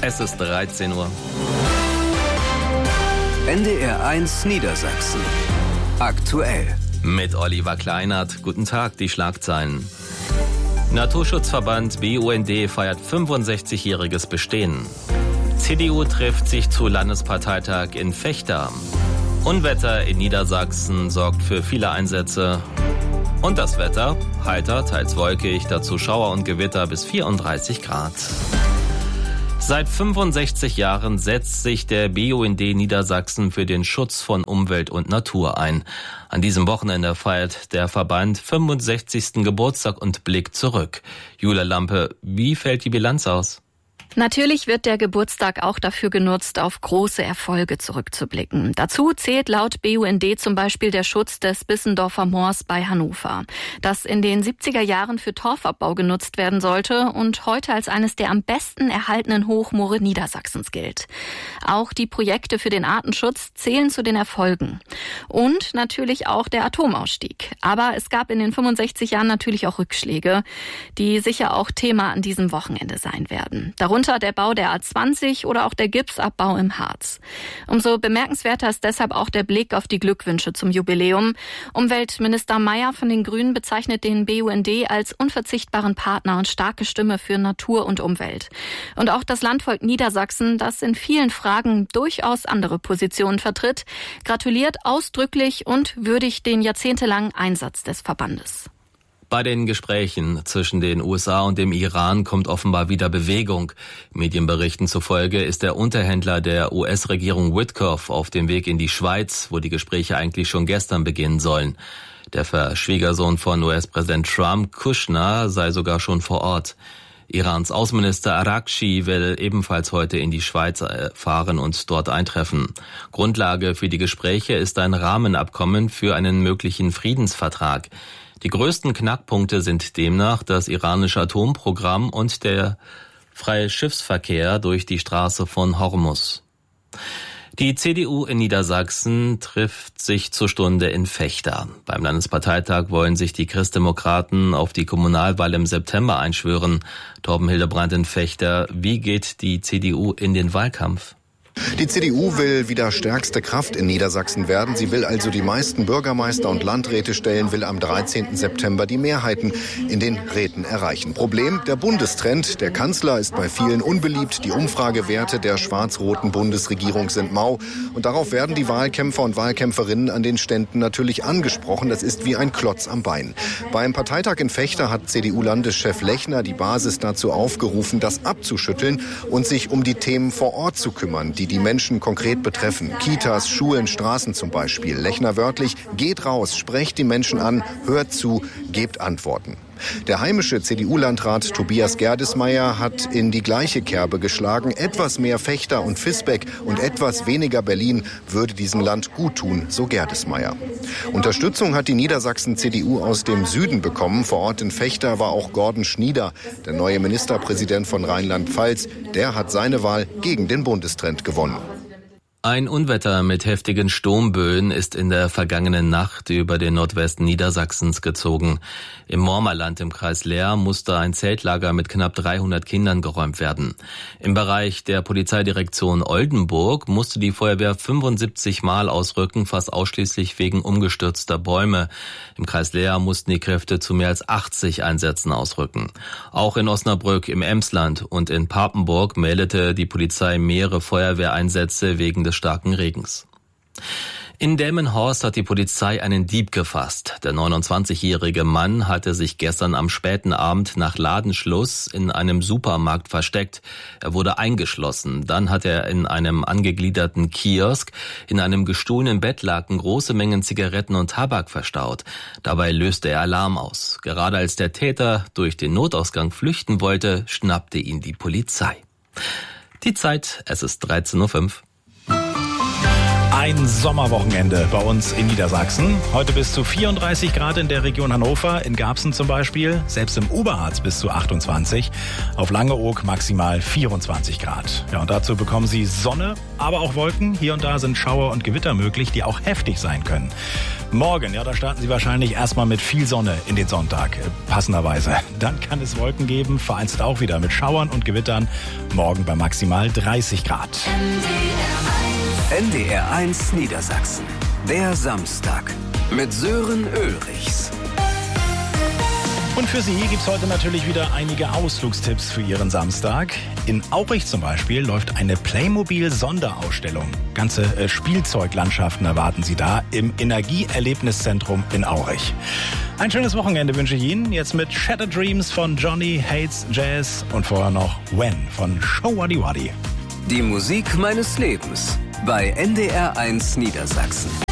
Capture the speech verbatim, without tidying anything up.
Es ist dreizehn Uhr. N D R eins Niedersachsen. Aktuell. Mit Oliver Kleinert. Guten Tag, die Schlagzeilen. Naturschutzverband B U N D feiert fünfundsechzigjähriges Bestehen. C D U trifft sich zu Landesparteitag in Vechta. Unwetter in Niedersachsen sorgt für viele Einsätze. Und das Wetter? Heiter, teils wolkig, dazu Schauer und Gewitter bis vierunddreißig Grad. Seit fünfundsechzig Jahren setzt sich der B U N D Niedersachsen für den Schutz von Umwelt und Natur ein. An diesem Wochenende feiert der Verband fünfundsechzigsten Geburtstag und blickt zurück. Julia Lampe, wie fällt die Bilanz aus? Natürlich wird der Geburtstag auch dafür genutzt, auf große Erfolge zurückzublicken. Dazu zählt laut B U N D zum Beispiel der Schutz des Bissendorfer Moors bei Hannover, das in den siebziger Jahren für Torfabbau genutzt werden sollte und heute als eines der am besten erhaltenen Hochmoore Niedersachsens gilt. Auch die Projekte für den Artenschutz zählen zu den Erfolgen. Und natürlich auch der Atomausstieg. Aber es gab in den fünfundsechzig Jahren natürlich auch Rückschläge, die sicher auch Thema an diesem Wochenende sein werden. Darunter der Bau der A zwanzig oder auch der Gipsabbau im Harz. Umso bemerkenswerter ist deshalb auch der Blick auf die Glückwünsche zum Jubiläum. Umweltminister Mayer von den Grünen bezeichnet den B U N D als unverzichtbaren Partner und starke Stimme für Natur und Umwelt. Und auch das Landvolk Niedersachsen, das in vielen Fragen durchaus andere Positionen vertritt, gratuliert ausdrücklich und würdigt den jahrzehntelangen Einsatz des Verbandes. Bei den Gesprächen zwischen den U S A und dem Iran kommt offenbar wieder Bewegung. Medienberichten zufolge ist der Unterhändler der U S-Regierung Witkoff auf dem Weg in die Schweiz, wo die Gespräche eigentlich schon gestern beginnen sollen. Der Verschwiegersohn von U S-Präsident Trump, Kushner, sei sogar schon vor Ort. Irans Außenminister Araghchi will ebenfalls heute in die Schweiz fahren und dort eintreffen. Grundlage für die Gespräche ist ein Rahmenabkommen für einen möglichen Friedensvertrag. Die größten Knackpunkte sind demnach das iranische Atomprogramm und der freie Schiffsverkehr durch die Straße von Hormuz. Die C D U in Niedersachsen trifft sich zur Stunde in Vechta. Beim Landesparteitag wollen sich die Christdemokraten auf die Kommunalwahl im September einschwören. Torben Hildebrandt in Vechta, wie geht die C D U in den Wahlkampf? Die C D U will wieder stärkste Kraft in Niedersachsen werden. Sie will also die meisten Bürgermeister und Landräte stellen, will am dreizehnten September die Mehrheiten in den Räten erreichen. Problem, der Bundestrend. Der Kanzler ist bei vielen unbeliebt. Die Umfragewerte der schwarz-roten Bundesregierung sind mau. Und darauf werden die Wahlkämpfer und Wahlkämpferinnen an den Ständen natürlich angesprochen. Das ist wie ein Klotz am Bein. Beim Parteitag in Vechta hat C D U-Landeschef Lechner die Basis dazu aufgerufen, das abzuschütteln und sich um die Themen vor Ort zu kümmern, die die Menschen konkret betreffen. Kitas, Schulen, Straßen zum Beispiel. Lechner wörtlich, geht raus, sprecht die Menschen an, hört zu, gebt Antworten. Der heimische C D U-Landrat Tobias Gerdesmeyer hat in die gleiche Kerbe geschlagen. Etwas mehr Vechta und Visbeck und etwas weniger Berlin würde diesem Land gut tun, so Gerdesmeyer. Unterstützung hat die Niedersachsen-C D U aus dem Süden bekommen. Vor Ort in Vechta war auch Gordon Schnieder, der neue Ministerpräsident von Rheinland-Pfalz. Der hat seine Wahl gegen den Bundestrend gewonnen. Ein Unwetter mit heftigen Sturmböen ist in der vergangenen Nacht über den Nordwesten Niedersachsens gezogen. Im Mormerland im Kreis Leer musste ein Zeltlager mit knapp dreihundert Kindern geräumt werden. Im Bereich der Polizeidirektion Oldenburg musste die Feuerwehr fünfundsiebzig Mal ausrücken, fast ausschließlich wegen umgestürzter Bäume. Im Kreis Leer mussten die Kräfte zu mehr als achtzig Einsätzen ausrücken. Auch in Osnabrück, im Emsland und in Papenburg meldete die Polizei mehrere Feuerwehreinsätze wegen des starken Regens. In Delmenhorst hat die Polizei einen Dieb gefasst. Der neunundzwanzigjährige Mann hatte sich gestern am späten Abend nach Ladenschluss in einem Supermarkt versteckt. Er wurde eingeschlossen. Dann hat er in einem angegliederten Kiosk in einem gestohlenen Bettlaken große Mengen Zigaretten und Tabak verstaut. Dabei löste er Alarm aus. Gerade als der Täter durch den Notausgang flüchten wollte, schnappte ihn die Polizei. Die Zeit, es ist dreizehn Uhr fünf. Ein Sommerwochenende bei uns in Niedersachsen. Heute bis zu vierunddreißig Grad in der Region Hannover, in Garbsen zum Beispiel. Selbst im Oberharz bis zu achtundzwanzig. Auf Langeoog maximal vierundzwanzig Grad. Ja, und dazu bekommen Sie Sonne, aber auch Wolken. Hier und da sind Schauer und Gewitter möglich, die auch heftig sein können. Morgen, ja, da starten Sie wahrscheinlich erstmal mit viel Sonne in den Sonntag, äh, passenderweise. Dann kann es Wolken geben, vereinzelt auch wieder mit Schauern und Gewittern. Morgen bei maximal dreißig Grad. N D R eins Niedersachsen. Der Samstag mit Sören Ulrichs. Und für Sie gibt's heute natürlich wieder einige Ausflugstipps für Ihren Samstag. In Aurich zum Beispiel läuft eine Playmobil-Sonderausstellung. Ganze äh, Spielzeuglandschaften erwarten Sie da im Energieerlebniszentrum in Aurich. Ein schönes Wochenende wünsche ich Ihnen. Jetzt mit Shattered Dreams von Johnny Hates Jazz und vorher noch When von Show Waddy Waddy. Die Musik meines Lebens bei N D R eins Niedersachsen.